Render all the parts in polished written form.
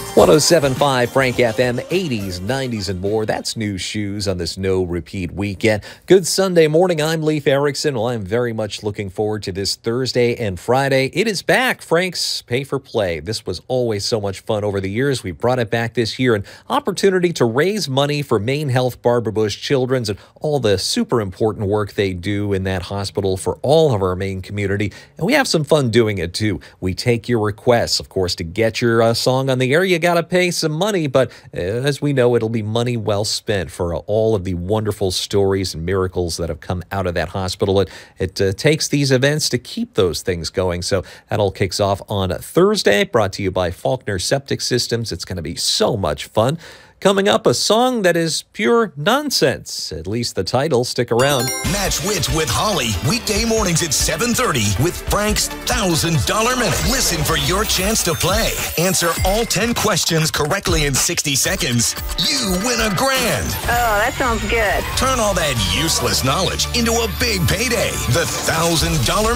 107.5 Frank FM, 80s, 90s, and more. That's new shoes on this no repeat weekend. Good Sunday morning. I'm Leif Erickson. Well, I'm very much looking forward to this Thursday and Friday. It is back, Frank's Pay for Play. This was always so much fun over the years. We brought it back this year, an opportunity to raise money for Maine Health Barbara Bush Children's and all the super important work they do in that hospital for all of our Maine community. And we have some fun doing it too. We take your requests, of course, to get your song on the air. You got to pay some money, but as we know, it'll be money well spent for all of the wonderful stories and miracles that have come out of that hospital. It takes these events to keep those things going. So that all kicks off on Thursday, brought to you by Faulkner Septic Systems. It's going to be so much fun. Coming up, a song that is pure nonsense. At least the title. Stick around. Match Wit with Holly. Weekday mornings at 7:30 with Frank's $1,000 Minute. Listen for your chance to play. Answer all 10 questions correctly in 60 seconds. You win $1,000. Oh, that sounds good. Turn all that useless knowledge into a big payday. The $1,000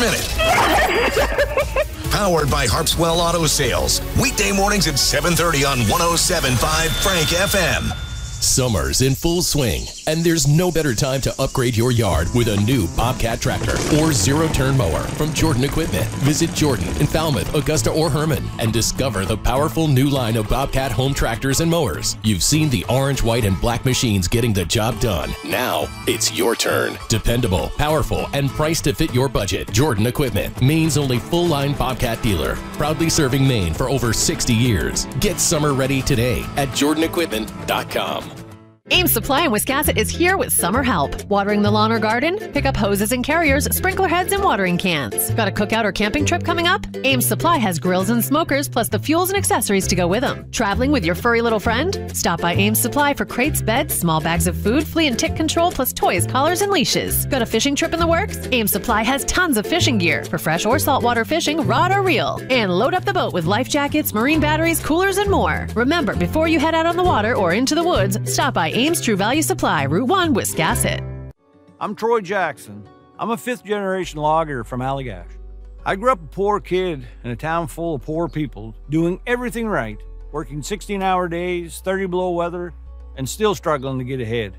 Minute. Powered by Harpswell Auto Sales. Weekday mornings at 7:30 on 107.5 Frank FM. Summer's in full swing, and there's no better time to upgrade your yard with a new Bobcat tractor or zero-turn mower from Jordan Equipment. Visit Jordan in Falmouth, Augusta, or Herman and discover the powerful new line of Bobcat home tractors and mowers. You've seen the orange, white, and black machines getting the job done. Now it's your turn. Dependable, powerful, and priced to fit your budget. Jordan Equipment, Maine's only full-line Bobcat dealer, proudly serving Maine for over 60 years. Get summer ready today at jordanequipment.com. Ames Supply in Wiscasset is here with summer help. Watering the lawn or garden? Pick up hoses and carriers, sprinkler heads, and watering cans. Got a cookout or camping trip coming up? Ames Supply has grills and smokers, plus the fuels and accessories to go with them. Traveling with your furry little friend? Stop by Ames Supply for crates, beds, small bags of food, flea and tick control, plus toys, collars, and leashes. Got a fishing trip in the works? Ames Supply has tons of fishing gear for fresh or saltwater fishing, rod or reel. And load up the boat with life jackets, marine batteries, coolers, and more. Remember, before you head out on the water or into the woods, stop by Ames True Value Supply, Route 1, Wiscasset. I'm Troy Jackson. I'm a fifth-generation logger from Allagash. I grew up a poor kid in a town full of poor people, doing everything right, working 16-hour days, 30-below weather, and still struggling to get ahead.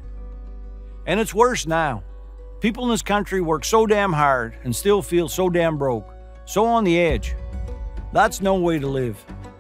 And it's worse now. People in this country work so damn hard and still feel so damn broke, so on the edge. That's no way to live.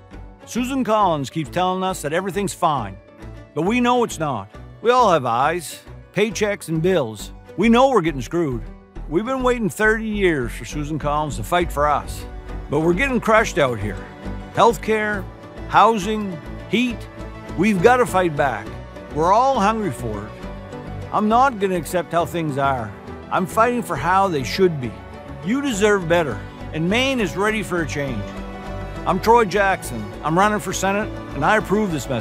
Susan Collins keeps telling us that everything's fine, but we know it's not. We all have eyes, paychecks, and bills. We know we're getting screwed. We've been waiting 30 years for Susan Collins to fight for us, but we're getting crushed out here. Healthcare, housing, heat, we've got to fight back. We're all hungry for it. I'm not going to accept how things are. I'm fighting for how they should be. You deserve better, and Maine is ready for a change. I'm Troy Jackson. I'm running for Senate, and I approve this message.